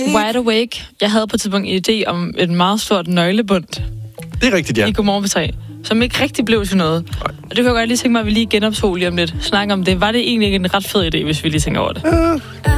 Wide Awake. Jeg havde på et tidspunkt en idé om et meget stort nøglebund. Det er rigtigt, ja. I Godmorgen på 3, som ikke rigtig blev til noget. Og det kan jeg godt lige tænke mig, at vi lige genoptog lige om lidt. Snakke om det. Var det egentlig ikke en ret fed idé, hvis vi lige tænker over det?